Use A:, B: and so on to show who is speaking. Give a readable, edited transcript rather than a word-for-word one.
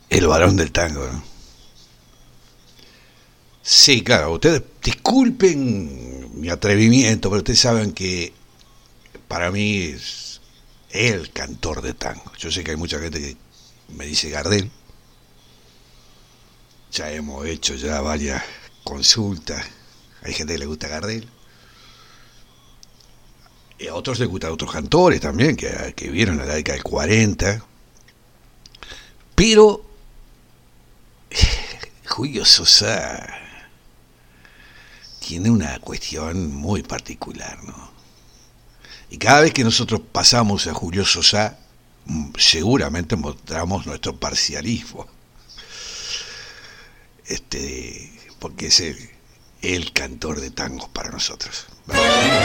A: El varón del tango, ¿no? Sí, claro, ustedes disculpen mi atrevimiento, pero ustedes saben que para mí es el cantor de tango. Yo sé que hay mucha gente que me dice Gardel, ya hemos hecho ya varias consultas, hay gente que le gusta Gardel, y a otros les gustan otros cantores también, que vieron la década del 40, pero Julio Sosa tiene una cuestión muy particular, ¿no? Y cada vez que nosotros pasamos a Julio Sosa, seguramente mostramos nuestro parcialismo, porque es el cantor de tangos para nosotros.